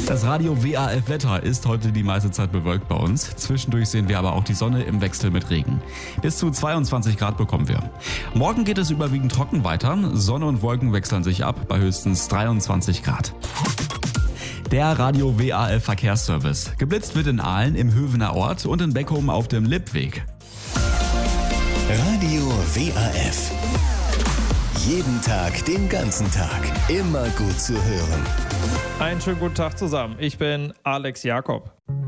Das Radio WAF Wetter ist heute die meiste Zeit bewölkt bei uns. Zwischendurch sehen wir aber auch die Sonne im Wechsel mit Regen. Bis zu 22 Grad bekommen wir. Morgen geht es überwiegend trocken weiter. Sonne und Wolken wechseln sich ab bei höchstens 23 Grad. Der Radio WAF Verkehrsservice. Geblitzt wird in Aalen im Hövener Ort und in Beckum auf dem Lippweg. Radio WAF. Jeden Tag, den ganzen Tag. Immer gut zu hören. Einen schönen guten Tag zusammen. Ich bin Alex Jakob.